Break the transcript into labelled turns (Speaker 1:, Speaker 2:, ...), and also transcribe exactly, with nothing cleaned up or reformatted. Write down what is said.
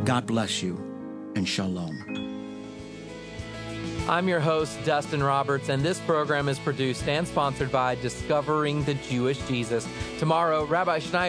Speaker 1: God bless you, and shalom.
Speaker 2: I'm your host, Dustin Roberts, and this program is produced and sponsored by Discovering the Jewish Jesus. Tomorrow, Rabbi Schneider